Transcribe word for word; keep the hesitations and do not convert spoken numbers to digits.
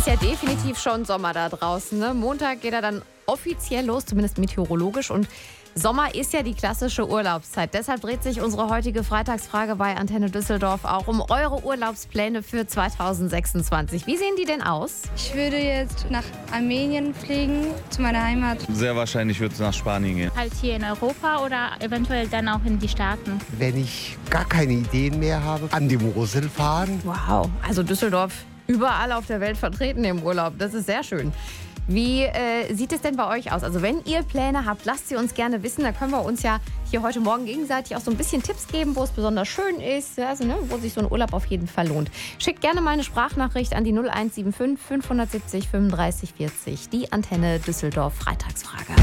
ja definitiv schon Sommer da draußen. Ne? Montag geht er dann offiziell los, zumindest meteorologisch. Und Sommer ist ja die klassische Urlaubszeit. Deshalb dreht sich unsere heutige Freitagsfrage bei Antenne Düsseldorf auch um eure Urlaubspläne für zweitausendsechsundzwanzig. Wie sehen die denn aus? Ich würde jetzt nach Armenien fliegen, zu meiner Heimat. Sehr wahrscheinlich wird es nach Spanien gehen. Halt hier in Europa oder eventuell dann auch in die Staaten. Wenn ich gar keine Ideen mehr habe, an die Mosel fahren. Wow, also Düsseldorf überall auf der Welt vertreten im Urlaub. Das ist sehr schön. Wie äh, sieht es denn bei euch aus? Also wenn ihr Pläne habt, lasst sie uns gerne wissen. Da können wir uns ja hier heute Morgen gegenseitig auch so ein bisschen Tipps geben, wo es besonders schön ist, also, ne, wo sich so ein Urlaub auf jeden Fall lohnt. Schickt gerne mal eine Sprachnachricht an die null eins sieben fünf fünf sieben sieben fünfunddreißig vierzig. Die Antenne Düsseldorf Freitagsfrage.